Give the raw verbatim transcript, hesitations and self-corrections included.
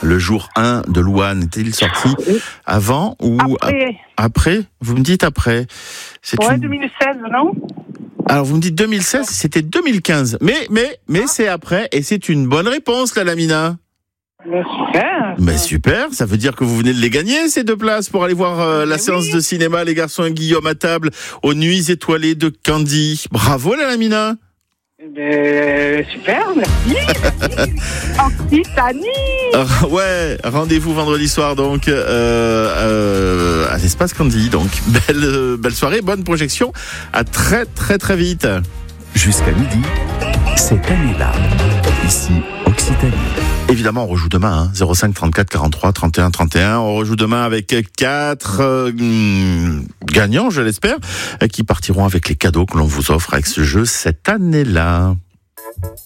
Le jour un de Louane, est-il sorti avant ou Après. a- après? Vous me dites après. C'est Ouais, une... deux mille seize, non? Alors vous me dites deux mille seize, c'était deux mille quinze. Mais, mais, mais c'est après et c'est une bonne réponse, la Lamina. Ben, super. Mais super, ça veut dire que vous venez de les gagner, ces deux places, pour aller voir euh, la oui. séance de cinéma Les Garçons et Guillaume à table aux Nuits étoilées de Candy. Bravo, la Lamina. Ben, super, merci. merci. Occitanie. Euh, ouais, rendez-vous vendredi soir donc euh, euh, à l'espace Candy. Donc belle euh, belle soirée, bonne projection. À très très très vite. Jusqu'à midi, cette année-là, ici Occitanie. Évidemment, on rejoue demain, hein, zéro cinq trente-quatre quarante-trois trente et un trente et un. On rejoue demain avec quatre euh, gagnants, je l'espère, qui partiront avec les cadeaux que l'on vous offre avec ce jeu cette année-là.